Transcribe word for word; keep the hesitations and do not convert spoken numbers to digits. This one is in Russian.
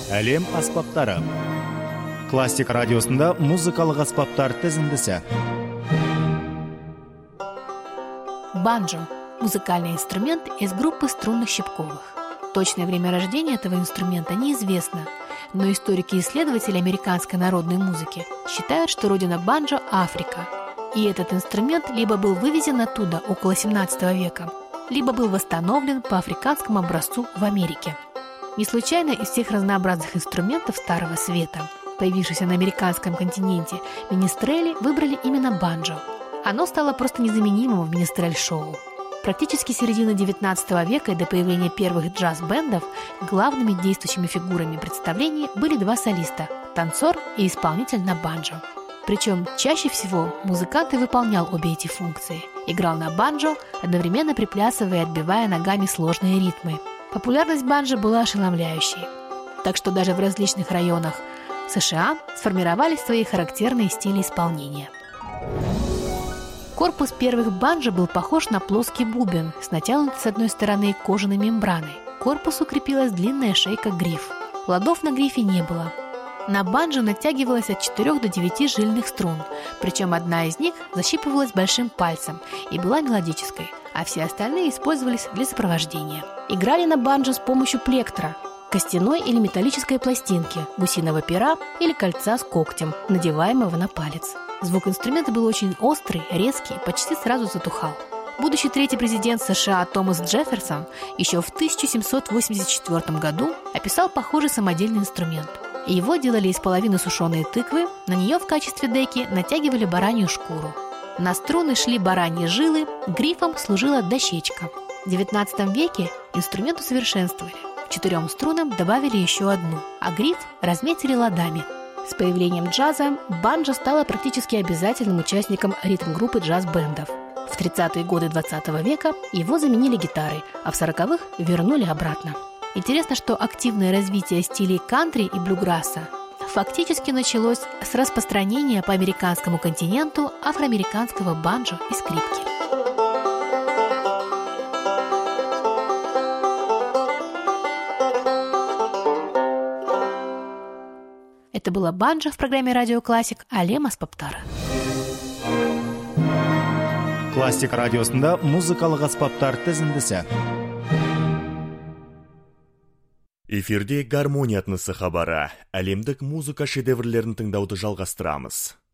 Әлем аспаптары. Классик радиосында музыкалык аспаптар тізіндісі. Банджо – музыкальный инструмент из группы струнных щипковых. Точное время рождения этого инструмента неизвестно, но историки и исследователи американской народной музыки считают, что родина банджо – Африка. И этот инструмент либо был вывезен оттуда около семнадцатого века, либо был восстановлен по африканскому образцу в Америке. Не случайно из всех разнообразных инструментов Старого Света, появившихся на американском континенте, министрели выбрали именно банджо. Оно стало просто незаменимым в министрель-шоу. Практически с середины девятнадцатого века и до появления первых джаз-бендов главными действующими фигурами представлений были два солиста – танцор и исполнитель на банджо. Причем чаще всего музыкант и выполнял обе эти функции. Играл на банджо, одновременно приплясывая и отбивая ногами сложные ритмы. Популярность банджо была ошеломляющей. Так что даже в различных районах США сформировались свои характерные стили исполнения. Корпус первых банджо был похож на плоский бубен с натянутой с одной стороны кожаной мембраной. К корпусу крепилась длинная шейка-гриф. Ладов на грифе не было. На банджо натягивалось от четырёх до девяти жильных струн, причем одна из них защипывалась большим пальцем и была мелодической, а все остальные использовались для сопровождения. Играли на банджо с помощью плектра – костяной или металлической пластинки, гусиного пера или кольца с когтем, надеваемого на палец. Звук инструмента был очень острый, резкий и почти сразу затухал. Будущий третий президент США Томас Джефферсон еще в тысяча семьсот восемьдесят четвёртом году описал похожий самодельный инструмент. Его делали из половины сушеной тыквы, на нее в качестве деки натягивали баранью шкуру. На струны шли бараньи жилы, грифом служила дощечка. В девятнадцатом веке инструмент усовершенствовали. К четырем струнам добавили еще одну, а гриф разметили ладами. С появлением джаза банджо стало практически обязательным участником ритм-группы джаз-бендов. В тридцатые годы двадцатого века его заменили гитарой, а в сороковых вернули обратно. Интересно, что активное развитие стилей кантри и блюграсса фактически началось с распространения по американскому континенту афроамериканского банджо и скрипки. Это было банджо в программе «Радио Классик» Әлем аспаптары. Классик радиосында музыкалык аспаптар тізіндісі. Эфирде гармония атнысы хабары. Әлемдік музыка шедеврлерін тыңдауды жалғастырамыз.